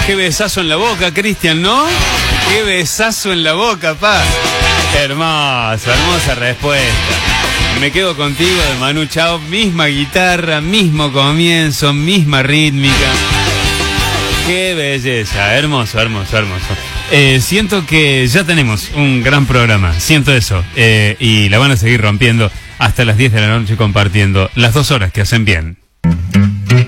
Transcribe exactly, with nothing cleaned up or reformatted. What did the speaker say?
Qué besazo en la boca, Cristian, ¿no? Qué besazo en la boca, pa. Hermoso, hermosa respuesta. Me quedo contigo de Manu Chao. Misma guitarra, mismo comienzo, misma rítmica. Qué belleza, hermoso, hermoso, hermoso. Eh, siento que ya tenemos un gran programa, siento eso. Eh, y la van a seguir rompiendo hasta las diez de la noche compartiendo las dos horas que hacen bien.